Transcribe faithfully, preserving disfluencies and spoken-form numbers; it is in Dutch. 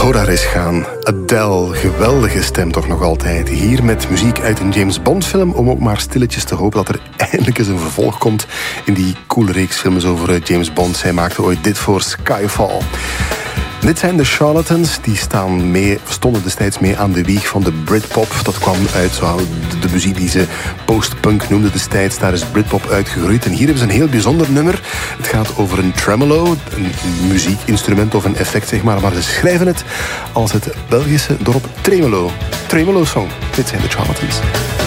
Hoor daar eens gaan. Adele, geweldige stem toch nog altijd. Hier met muziek uit een James Bond film, om ook maar stilletjes te hopen dat er eindelijk eens een vervolg komt in die coole reeks films over James Bond. Zij maakte ooit dit voor Skyfall. Dit zijn de Charlatans, die staan mee, stonden destijds mee aan de wieg van de Britpop. Dat kwam uit zo, de, de muziek die ze post-punk noemden destijds. Daar is Britpop uitgegroeid. En hier hebben ze een heel bijzonder nummer. Het gaat over een tremolo, een muziekinstrument of een effect, zeg maar. Maar ze schrijven het als het Belgische dorp Tremelo. Tremolo Song. Dit zijn de Charlatans.